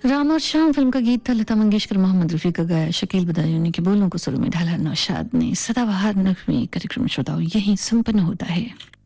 राम और श्याम फिल्म का गीत था लता मंगेशकर मोहम्मद रफी का गाया शकील बदायूनी के बोलों को सुरों में ढाला नौशाद ने। सदाबहार नगमे कार्यक्रम श्रोताओं यहीं संपन्न होता है।